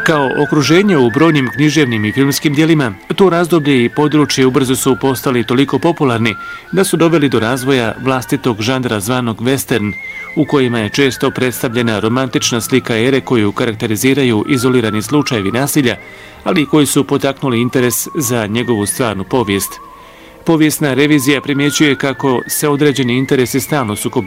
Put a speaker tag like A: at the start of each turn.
A: Kao okruženje u brojnim književnim i filmskim dijelima, to razdoblje i područje ubrzo su postali toliko popularni da su doveli do razvoja vlastitog žanra zvanog western, u kojima je često predstavljena romantična slika ere koju karakteriziraju izolirani slučajevi nasilja, ali i koji su potaknuli interes za njegovu stvarnu povijest. Povijesna revizija primjećuje kako se određeni interesi stalno sukobljavaju